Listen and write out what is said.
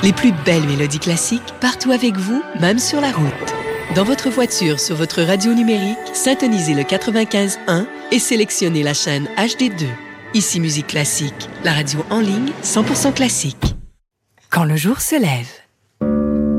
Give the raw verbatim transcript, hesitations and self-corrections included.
Les plus belles mélodies classiques, partout avec vous, même sur la route. Dans votre voiture, sur votre radio numérique, syntonisez le quatre-vingt-quinze un et sélectionnez la chaîne H D deux. Ici Musique Classique, la radio en ligne cent pour cent classique. Quand le jour se lève.